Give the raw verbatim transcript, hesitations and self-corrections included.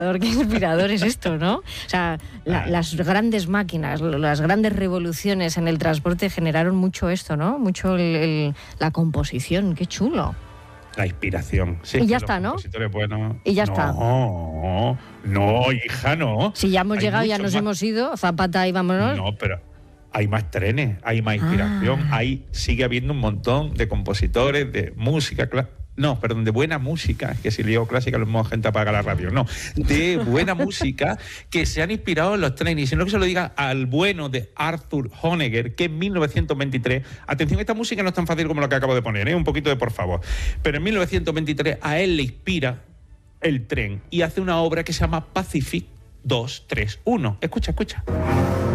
Qué inspirador es esto, ¿no? O sea, la, las grandes máquinas, las grandes revoluciones en el transporte generaron mucho esto, ¿no? Mucho el, el, la composición, qué chulo. La inspiración. Sí, y ya está, ¿no? Buenos. Y ya no, está. No, no, hija, no. Si ya hemos hay llegado, ya nos más... hemos ido, Zapata y vámonos. No, pero hay más trenes, hay más inspiración, ah. hay, sigue habiendo un montón de compositores, de música, no, perdón, de buena música, que si digo clásica lo mismo gente apaga la radio, no, de buena música que se han inspirado en los trenes, y si no que se lo diga al bueno de Arthur Honegger, que en mil novecientos veintitrés, atención, esta música no es tan fácil como lo que acabo de poner, ¿eh? Un poquito de por favor, pero en mil novecientos veintitrés a él le inspira el tren y hace una obra que se llama Pacific dos tres uno. Escucha, escucha.